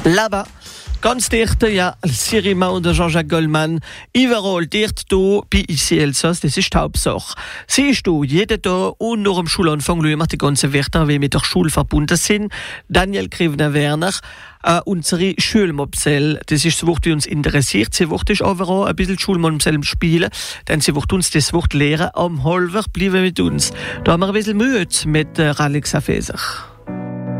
Là-bas, ganz dicht, ja, Sirimau de Jean-Jacques Goldman, überall dicht da, bei ici Elsass, das ist die Hauptsache. Siehst du, jeden Tag und nach dem Schulanfang schauen wir die ganzen Wörter, wie mit der Schule verbunden sind. Daniel Krivner-Werner, unsere Schulmopsel, das ist das Wort, das uns interessiert. Sie wird ist aber auch ein bisschen Schulmopsel spielen, denn sie wird uns das Wort lehren. Am Halber bleiben mit uns. Da haben wir ein bisschen Mühe mit Alexa Feser.